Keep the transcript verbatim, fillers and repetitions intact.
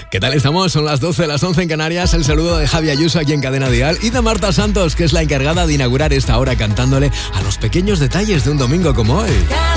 ¿Qué tal estamos? Son las doce, las once en Canarias. El saludo de Javi Ayuso aquí en Cadena Dial y de Marta Santos, que es la encargada de inaugurar esta hora cantándole a los pequeños detalles de un domingo como hoy.